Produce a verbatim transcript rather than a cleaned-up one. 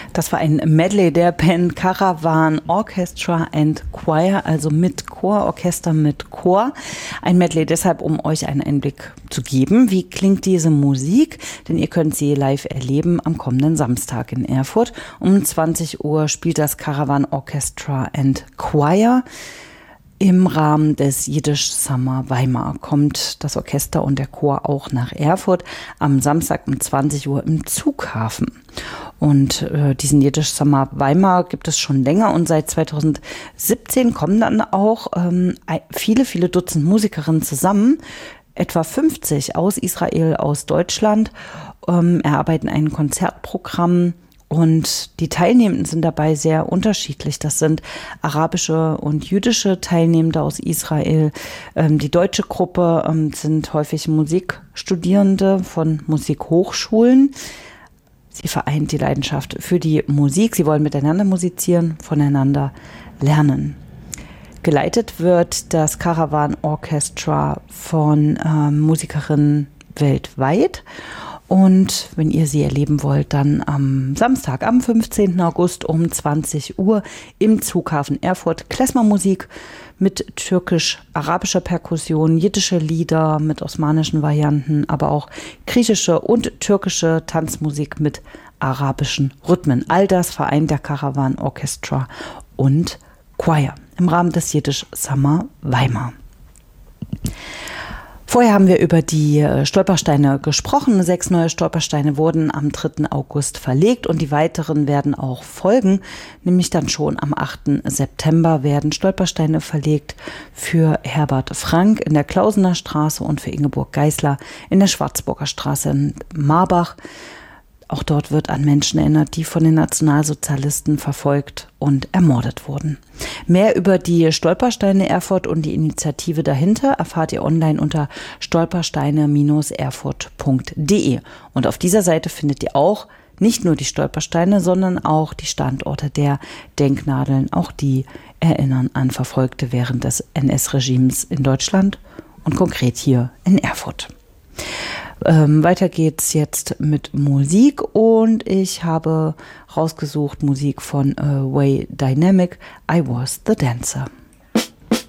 Das war ein Medley der Band Caravan Orchestra and Choir, also mit Chor, Orchester mit Chor. Ein Medley deshalb, um euch einen Einblick zu geben. Wie klingt diese Musik? Denn ihr könnt sie live erleben am kommenden Samstag in Erfurt. Um zwanzig Uhr spielt das Caravan Orchestra and Choir. Im Rahmen des Yiddish Summer Weimar kommt das Orchester und der Chor auch nach Erfurt am Samstag um zwanzig Uhr im Zughafen. Und äh, diesen Yiddish Summer Weimar gibt es schon länger und seit zweitausendsiebzehn kommen dann auch ähm, viele, viele Dutzend Musikerinnen zusammen, etwa fünfzig aus Israel, aus Deutschland, ähm, erarbeiten ein Konzertprogramm. Und die Teilnehmenden sind dabei sehr unterschiedlich. Das sind arabische und jüdische Teilnehmende aus Israel. Die deutsche Gruppe sind häufig Musikstudierende von Musikhochschulen. Sie vereint die Leidenschaft für die Musik. Sie wollen miteinander musizieren, voneinander lernen. Geleitet wird das Caravan Orchestra von ähm, Musikerinnen weltweit. Und wenn ihr sie erleben wollt, dann am Samstag, am fünfzehnten August um zwanzig Uhr im Zughafen Erfurt. Klezmermusik mit türkisch-arabischer Perkussion, jiddische Lieder mit osmanischen Varianten, aber auch griechische und türkische Tanzmusik mit arabischen Rhythmen. All das vereint der Caravan Orchestra und Choir im Rahmen des Yiddish Summer Weimar. Vorher haben wir über die Stolpersteine gesprochen. Sechs neue Stolpersteine wurden am dritten August verlegt und die weiteren werden auch folgen. Nämlich dann schon am achten September werden Stolpersteine verlegt für Herbert Frank in der Klausener Straße und für Ingeborg Geisler in der Schwarzburger Straße in Marbach. Auch dort wird an Menschen erinnert, die von den Nationalsozialisten verfolgt und ermordet wurden. Mehr über die Stolpersteine Erfurt und die Initiative dahinter erfahrt ihr online unter stolpersteine Bindestrich erfurt punkt de. Und auf dieser Seite findet ihr auch nicht nur die Stolpersteine, sondern auch die Standorte der Denknadeln. Auch die erinnern an Verfolgte während des N S-Regimes in Deutschland und konkret hier in Erfurt. Ähm, weiter geht's jetzt mit Musik und ich habe rausgesucht Musik von äh, Way Dynamic, I Was the Dancer.